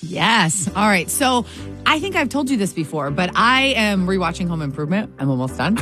Yes. All right. So I think I've told you this before, but I am rewatching Home Improvement. I'm almost done.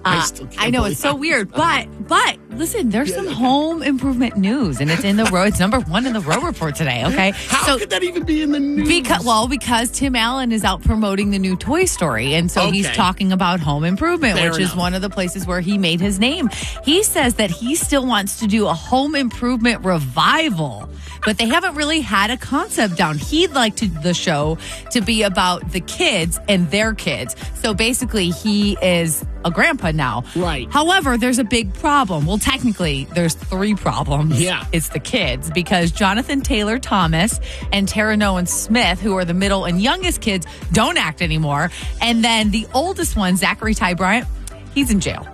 I know it's so weird, but listen, there's some home improvement news, and it's in the row. It's number 1 in the Row Report today. Okay, how could that even be in the news? Because Tim Allen is out promoting the new Toy Story, and so he's talking about home improvement, which is one of the places where he made his name. He says that he still wants to do a home improvement revival, but they haven't really had a concept down. He'd like the show to be about the kids and their kids. So basically, he is a grandpa now. Right. However, there's a big problem. Well, technically, there's 3 problems. Yeah. It's the kids, because Jonathan Taylor Thomas and Tara Nolan Smith, who are the middle and youngest kids, don't act anymore. And then the oldest one, Zachary Ty Bryant, he's in jail.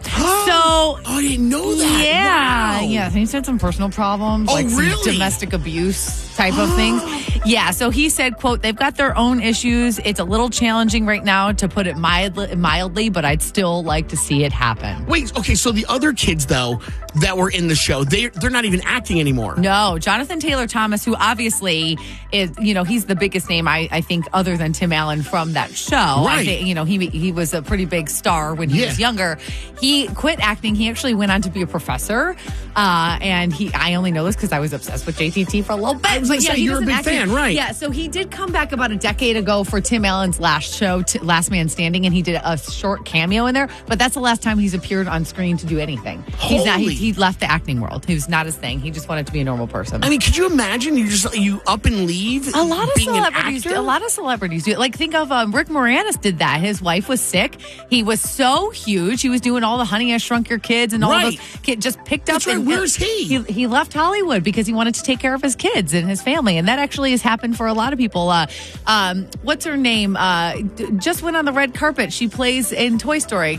I didn't know that. Yeah. Wow. Yeah. He's had some personal problems, some domestic abuse type of things. Yeah. So he said, quote, they've got their own issues. It's a little challenging right now, to put it mildly, but I'd still like to see it happen. Wait, okay. So the other kids, though, that were in the show, they're not even acting anymore. No. Jonathan Taylor Thomas, who obviously is, he's the biggest name, I think, other than Tim Allen from that show. Right. I think, he was a pretty big star when he was younger. He quit acting. He actually went on to be a professor. And I only know this because I was obsessed with JTT for a little bit. But you're a big fan, right? Yeah, so he did come back about a decade ago for Tim Allen's last show, Last Man Standing, and he did a short cameo in there. But that's the last time he's appeared on screen to do anything. He left the acting world. He was not his thing. He just wanted to be a normal person. I mean, could you imagine you up and leave? A lot of celebrities do. A lot of celebrities do it. Like, think of Rick Moranis did that. His wife was sick. He was so huge. He was doing all the Honey, I Shrunk Your Kids and all those kids just picked up. That's right. Where's he? He left Hollywood because he wanted to take care of his kids and his family. And that actually has happened for a lot of people. What's her name? Just went on the red carpet. She plays in Toy Story.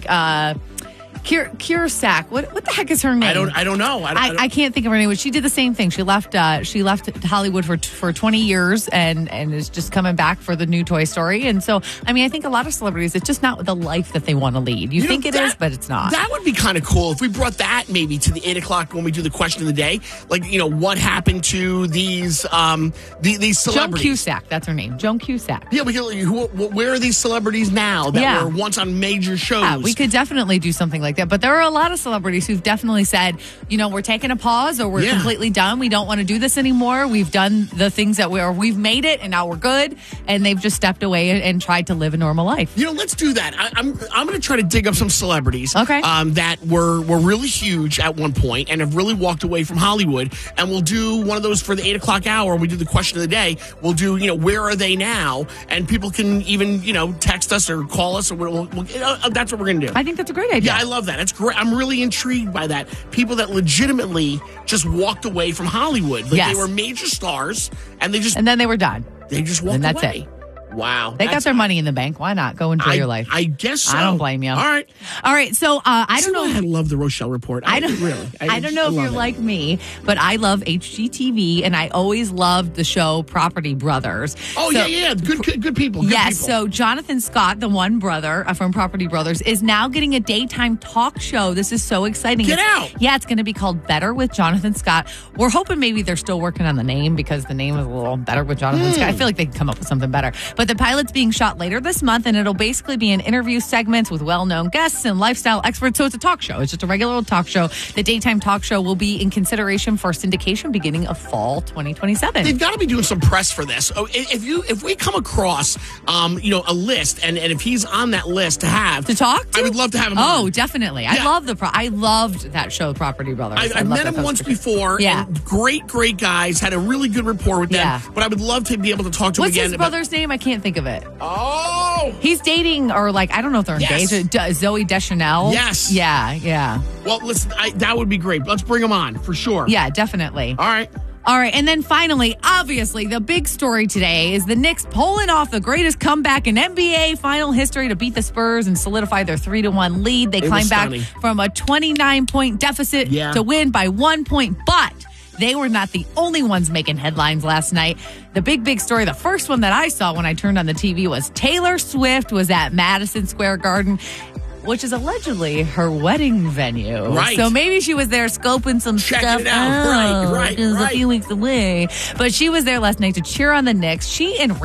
Cusack. What the heck is her name? I don't know. I can't think of her name. But she did the same thing. She left Hollywood for 20 years and is just coming back for the new Toy Story. And so, I mean, I think a lot of celebrities, it's just not the life that they want to lead. You think it is, but it's not. That would be kind of cool if we brought that maybe to the 8 o'clock when we do the question of the day. Like, what happened to these celebrities? Joan Cusack. That's her name. Joan Cusack. Yeah, where are these celebrities now that were once on major shows? Yeah, we could definitely do something like that. But there are a lot of celebrities who've definitely said, we're taking a pause, or we're completely done. We don't want to do this anymore. We've done the things that we've made it, and now we're good. And they've just stepped away and tried to live a normal life. Let's do that. I'm going to try to dig up some celebrities that were really huge at one point and have really walked away from Hollywood. And we'll do one of those for the 8 o'clock hour. We do the question of the day. We'll do, where are they now? And people can even, text us or call us. Or that's what we're going to do. I think that's a great idea. Yeah, I love that. That's great. I'm really intrigued by that. People that legitimately just walked away from Hollywood. They were major stars, and then they were done. They just walked away. And that's it. Wow. They got their money in the bank. Why not? Go enjoy your life. I guess so. I don't blame you. All right. So I don't know. I love the Rochelle Report. I don't know if you're like me, but I love HGTV, and I always loved the show Property Brothers. Oh, yeah. Good people. Yes. So Jonathan Scott, the one brother from Property Brothers, is now getting a daytime talk show. This is so exciting. Get out. Yeah, it's going to be called Better with Jonathan Scott. We're hoping maybe they're still working on the name, because the name is a little Better with Jonathan Scott. I feel like they can come up with something better. But the pilot's being shot later this month, and it'll basically be an interview segments with well-known guests and lifestyle experts. So it's a talk show. It's just a regular old talk show. The daytime talk show will be in consideration for syndication beginning of fall 2027. They've got to be doing some press for this. If we come across, a list, and if he's on that list to talk to, I would love to have him. Oh, definitely. Yeah. I loved that show, Property Brothers. I've met him once before. Yeah. And great guys. Had a really good rapport with them. Yeah. But I would love to be able to talk to him again. What's his brother's name? I can't think of it. Oh! He's dating, or I don't know if they're engaged. Zoe Deschanel. Yes. Yeah. Well, listen, that would be great. Let's bring him on for sure. Yeah, definitely. All right. And then finally, obviously, the big story today is the Knicks pulling off the greatest comeback in NBA final history to beat the Spurs and solidify their 3-1 lead. They climbed back from a 29-point deficit to win by 1 point, but they were not the only ones making headlines last night. The big story, the first one that I saw when I turned on the TV, was Taylor Swift was at Madison Square Garden, which is allegedly her wedding venue. Right. So maybe she was there scoping some Checking stuff it out. Right. It was a few weeks away. But she was there last night to cheer on the Knicks. She and